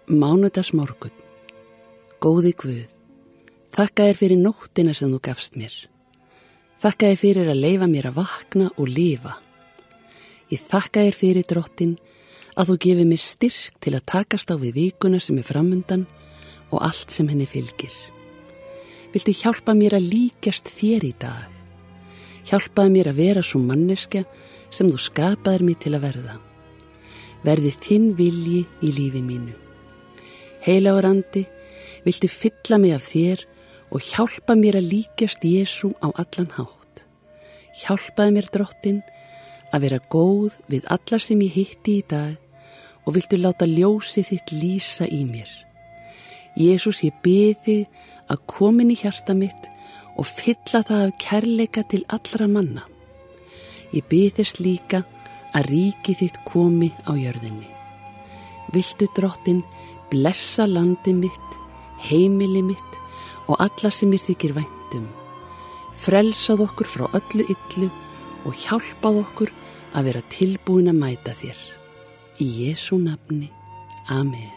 Mánudagsmorgunn. Góði Guð, þakka þér fyrir nóttina sem þú gafst mér. Þakka þér fyrir að leyfa mér að vakna og lifa. Ég þakka þér fyrir, Drottin, að þú gefir mér styrk til að takast á við vikuna sem er framundan og allt sem henni fylgir. Viltu hjálpa mér að líkjast þér í dag? Hjálpaði mér að vera svo manneskja sem þú skapaðir mér til að verða. Verði þinn vilji í lífi mínu. Heilagur Andi, viltu fylla mig af þér og hjálpa mér að líkjast Jesú á allan hátt. Hjálpaði mér, Drottin, að vera góð við alla sem ég hitti í dag og viltu láta ljósið þitt lýsa í mér. Jesús, ég bið þig að koma inn í hjarta mitt og fylla það af kærleika til allra manna. Ég bið þess líka að ríki þitt komi á jörðinni. Viltu, Drottin, blessa landi mitt, heimili mitt og alla sem mér þykir vænt um. Frelsað okkur frá öllu illu og hjálpað okkur að vera tilbúin að mæta þér. Í Jesú nafni. Amen.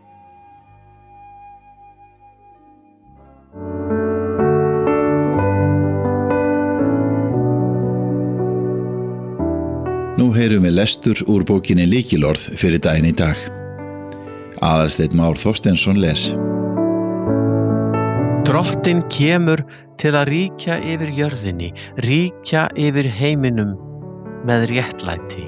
Nú heyrum við lestur úr bókinni Lykilorð fyrir daginn í dag. Aðalsteinn Már Þorsteinsson les. Drottinn kemur til að ríkja yfir jörðinni, ríkja yfir heiminum með réttlæti.